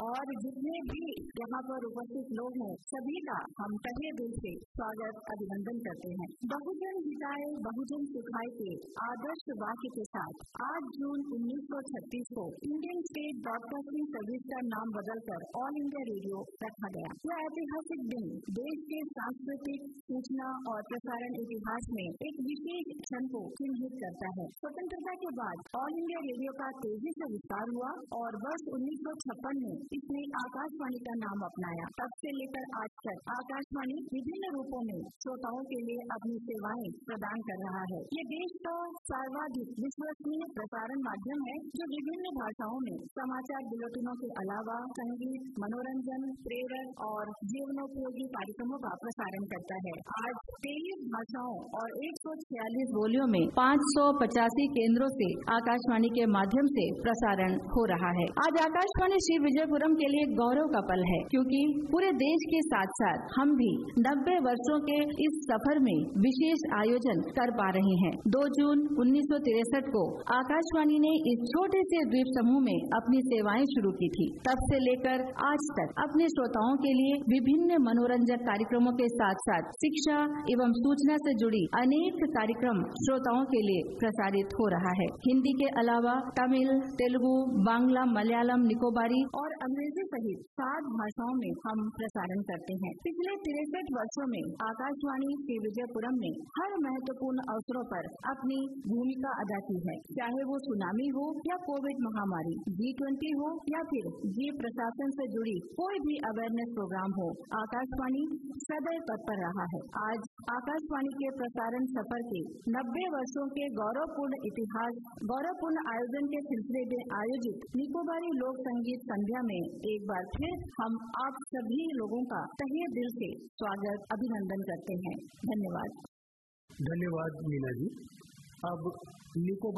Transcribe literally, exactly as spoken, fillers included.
और जितने भी यहाँ पर उपस्थित लोग हैं सभी का हम तहे दिल से स्वागत अभिनंदन करते हैं। बहुजन हिताय बहुजन सुखाय के आदर्श वाक्य के साथ आठ जून उन्नीस सौ छत्तीस को इंडियन स्टेट ब्रॉडकास्टिंग सर्विस का नाम बदलकर ऑल इंडिया रेडियो रखा गया। यह ऐतिहासिक दिन देश के सांस्कृतिक, सूचना और प्रसारण इतिहास में एक विशेष क्षण को चिन्हित करता है। स्वतंत्रता के बाद ऑल इंडिया रेडियो का तेजी से विस्तार हुआ और वर्ष उन्नीस सौ छप्पन में इसने आकाशवाणी का नाम अपनाया। तब से लेकर आज तक आकाशवाणी विभिन्न रूपों में श्रोताओं के लिए अपनी सेवाएं प्रदान कर रहा है। ये देश का सर्वाधिक विश्वसनीय प्रसारण माध्यम है जो विभिन्न भाषाओं में समाचार बुलेटिनों के अलावा संगीत, मनोरंजन, प्रेरक और जीवनोपयोगी कार्यक्रमों का प्रसारण करता है। आज तेईस भाषाओं और एक सौ छियालीस बोलियों में पाँच सौ पचासी केंद्रों से आकाशवाणी के माध्यम से प्रसारण हो रहा है। आज आकाशवाणी श्री विजयपुरम के लिए गौरव का पल है, क्योंकि पूरे देश के साथ साथ हम भी नब्बे वर्षों के इस सफर में विशेष आयोजन कर पा रहे हैं। दो जून उन्नीस सौ तिरसठ को आकाशवाणी ने इस छोटे से द्वीप समूह में अपनी सेवाएं शुरू की थी। तब से लेकर आज तक अपने श्रोताओं के लिए विभिन्न मनोरंजक कार्यक्रमों के साथ साथ शिक्षा एवं सूचना से जुड़ी अनेक कार्यक्रम श्रोताओं के लिए प्रसारित हो रहा है। हिंदी के अलावा तमिल, तेलुगु, बांग्ला, मलयालम, निकोबारी और अंग्रेजी सहित सात भाषाओं में हम प्रसारण करते हैं। पिछले तिरसठ वर्षों में आकाशवाणी श्री विजयपुरम ने हर महत्वपूर्ण अवसरों पर अपनी भूमिका अदा की है, चाहे वो सुनामी हो या कोविड महामारी, जी ट्वेंटी हो या फिर जी प्रशासन से जुड़ी कोई भी अवेयरनेस प्रोग्राम हो, आकाशवाणी सदैव तत्पर रहा है। आज आकाशवाणी के प्रसारण सफर के नब्बे वर्षों के गौरवपूर्ण इतिहास गौरवपूर्ण आयोजन के सिलसिले में आयोजित निकोबारी लोक संगीत संध्या में एक बार फिर हम आप सभी लोगों का तहे दिल से स्वागत अभिनंदन करते हैं। धन्यवाद। धन्यवाद मीना जी। अब निकोबारी